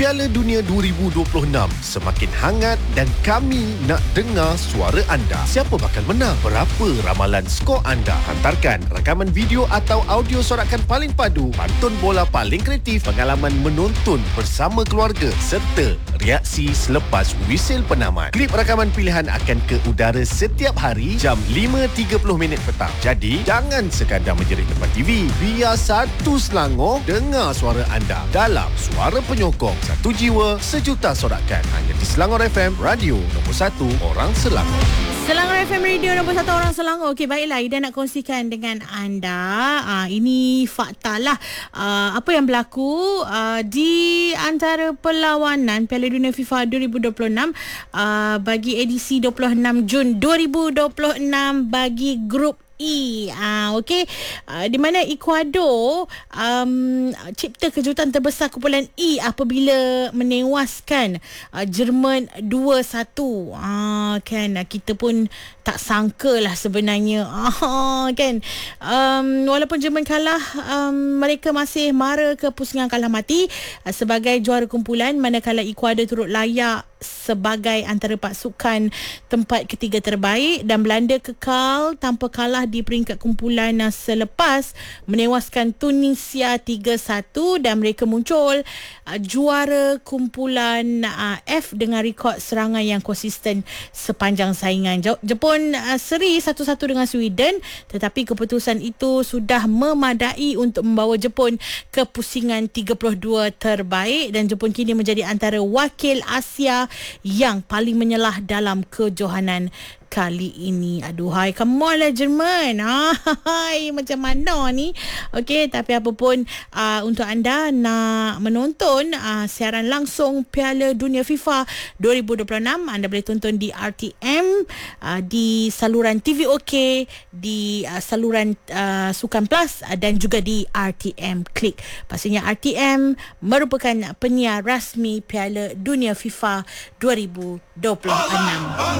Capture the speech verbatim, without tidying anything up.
Piala Dunia dua ribu dua puluh enam semakin hangat dan kami nak dengar suara anda. Siapa bakal menang? Berapa ramalan skor anda? Hantarkan rakaman video atau audio sorakan paling padu, pantun bola paling kreatif, pengalaman menonton bersama keluarga serta reaksi selepas whistle penamat. Klip rakaman pilihan akan ke udara setiap hari jam lima tiga puluh minit petang. Jadi, jangan sekadar menjerit depan T V. Biar satu Selangor dengar suara anda dalam Suara Penyokong. Satu jiwa, sejuta sorakan. Hanya di Selangor F M, radio nombor satu orang Selangor. Selangor F M, radio nombor satu orang Selangor. Okey, baiklah, Ida nak kongsikan dengan anda. Uh, ini fakta lah. Uh, apa yang berlaku uh, di antara perlawanan Piala Dunia FIFA dua ribu dua puluh enam uh, bagi edisi dua puluh enam Jun dua ribu dua puluh enam bagi grup E. Ah, okey. Uh, di mana Ecuador um, cipta kejutan terbesar kumpulan E apabila menewaskan uh, Jerman dua satu. Ah, kan kita pun tak sangka lah sebenarnya. Ah, kan. Um, walaupun Jerman kalah, um, mereka masih mara ke pusingan kalah mati uh, sebagai juara kumpulan, manakala Ecuador turut layak sebagai antara pasukan tempat ketiga terbaik, dan Belanda kekal tanpa kalah di peringkat kumpulan selepas menewaskan Tunisia tiga satu, dan mereka muncul uh, juara kumpulan uh, F dengan rekod serangan yang konsisten sepanjang saingan. Jepun uh, seri satu satu dengan Sweden, tetapi keputusan itu sudah memadai untuk membawa Jepun ke pusingan tiga puluh dua terbaik, dan Jepun kini menjadi antara wakil Asia yang paling menyelah dalam kejohanan kali ini. Aduhai, come on lah Jerman. Hai, macam mana ni? Okey, tapi apapun, uh, untuk anda nak menonton uh, siaran langsung Piala Dunia FIFA dua ribu dua puluh enam, anda boleh tonton di R T M, uh, di saluran T V OK, di uh, saluran uh, Sukan Plus, uh, dan juga di R T M Klik. Pastinya R T M merupakan penyiar rasmi Piala Dunia FIFA dua ribu dua puluh enam.